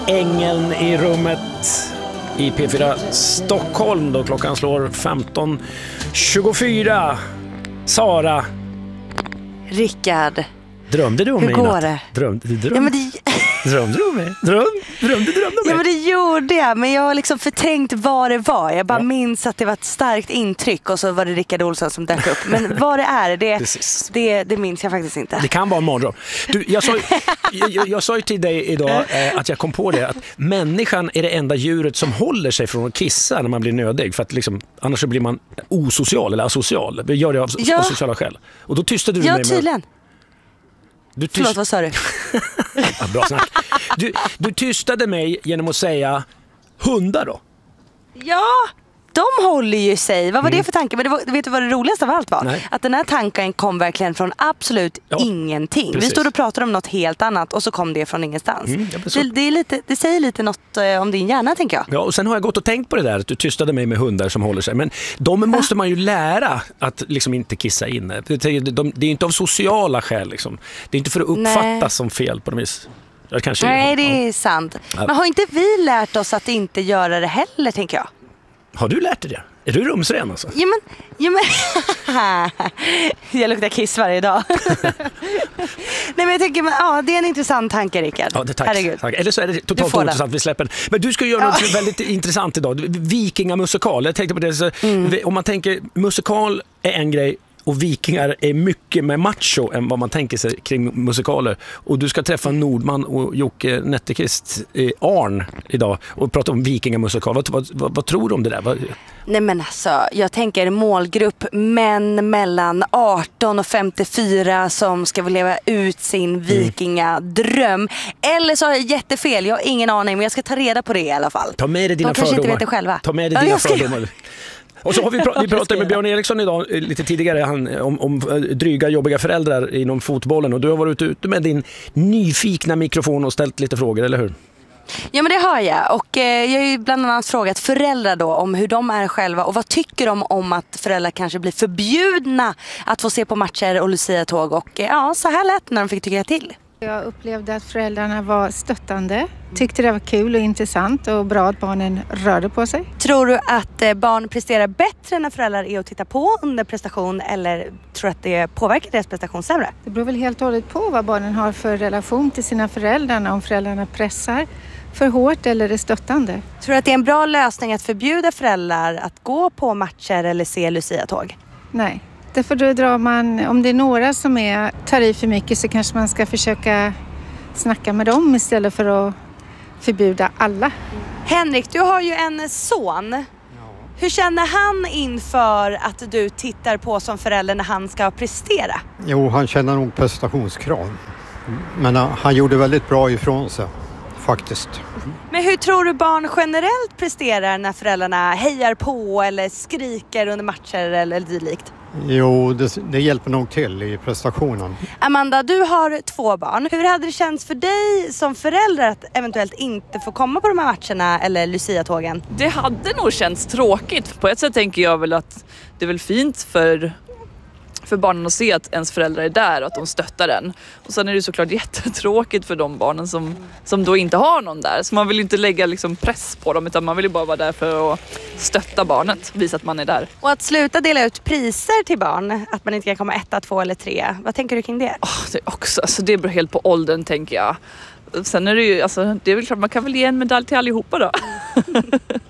ängeln i rummet i P4 Stockholm då klockan slår 15:24. Sara. Rickard. Drömde du om mig? Hur går det? Drömde du om mig? Drömde om mig? Ja, men det gjorde jag. Men jag har liksom förträngt vad det var. Jag bara minns att det var ett starkt intryck. Och så var det Rickard Olsson som dök upp. Men vad det är, det minns jag faktiskt inte. Det kan vara en morgon. Du, jag sa ju till dig idag att jag kom på det. Att människan är det enda djuret som håller sig från att kissa när man blir nödig. För att liksom, annars så blir man osocial eller asocial. Vi gör det av sociala skäl. Och då tystade du mig med... tydligen. Förlåt, vad sa du? Ja, bra snack. Du tystade mig genom att säga hundar då. Ja, de håller ju sig. Vad var det för tanke? Men vet du vad det roligaste av allt var? Nej. Att den här tanken kom verkligen från absolut ingenting. Precis. Vi stod och pratade om något helt annat och så kom det från ingenstans. Det säger lite något om din hjärna, tänker jag. Ja, och sen har jag gått och tänkt på det där att du tystade mig med hundar som håller sig. Men de måste man ju lära att liksom inte kissa inne. Det är inte av sociala skäl liksom. Det är inte för att uppfattas som fel på något vis. Nej, det är sant. Men har inte vi lärt oss att inte göra det heller, tänker jag? Har du lärt dig det? Är du rumsren alltså? Ja, men jag luktar kiss varje dag. Nej, men jag tänker, det är en intressant tanke, Rickard. Ja, tack. Eller så är det totalt ointressant, vi släpper den. Men du ska göra något väldigt intressant idag. Vikingamusikal. Jag tänkte på det. Så, om man tänker, musikal är en grej och vikingar är mycket mer macho än vad man tänker sig kring musikaler. Och du ska träffa Nordman och Jocke Netteqvist Arn idag och prata om vikingamusikal. Vad tror du om det där? Nej, men alltså, jag tänker målgrupp män mellan 18 och 54 som ska leva ut sin vikingadröm. Eller så har jag jättefel, jag har ingen aning, men jag ska ta reda på det i alla fall. Ta med dig dina fördomar. De kanske inte vet det själva. Ta med dig dina fördomar. Och så har vi pratat med Björn Eriksson idag lite tidigare om dryga, jobbiga föräldrar inom fotbollen. Och du har varit ute med din nyfikna mikrofon och ställt lite frågor, eller hur? Ja, men det har jag. Och jag har ju bland annat frågat föräldrar då om hur de är själva. Och vad tycker de om att föräldrar kanske blir förbjudna att få se på matcher och Lucia-tåg. Och så här lät när de fick tycka till. Jag upplevde att föräldrarna var stöttande, tyckte det var kul och intressant och bra att barnen rörde på sig. Tror du att barn presterar bättre när föräldrar är att titta på under prestation, eller tror du att det påverkar deras prestation sämre? Det beror väl helt och hållet på vad barnen har för relation till sina föräldrar, om föräldrarna pressar för hårt eller är stöttande. Tror du att det är en bra lösning att förbjuda föräldrar att gå på matcher eller se Lucia-tåg? Nej. Därför då drar man, om det är några som tar i för mycket så kanske man ska försöka snacka med dem istället för att förbjuda alla. Henrik, du har ju en son. Ja. Hur känner han inför att du tittar på som förälder när han ska prestera? Jo, han känner nog prestationskrav. Men han gjorde väldigt bra ifrån sig, faktiskt. Men hur tror du barn generellt presterar när föräldrarna hejar på eller skriker under matcher eller dylikt? Jo, det hjälper nog till i prestationen. Amanda, du har 2 barn. Hur hade det känts för dig som förälder att eventuellt inte få komma på de här matcherna eller Lucia-tågen? Det hade nog känts tråkigt. På ett sätt tänker jag väl att det är väl fint för barnen att se att ens föräldrar är där och att de stöttar den. Och sen är det såklart jättetråkigt för de barnen som då inte har någon där. Så man vill inte lägga liksom press på dem, utan man vill ju bara vara där för att stötta barnet, visa att man är där. Och att sluta dela ut priser till barn, att man inte kan komma 1, 2 eller 3. Vad tänker du kring det? Det är också, alltså det beror helt på åldern, tänker jag. Sen är det ju, alltså, det är väl klart man kan väl ge en medalj till allihopa då.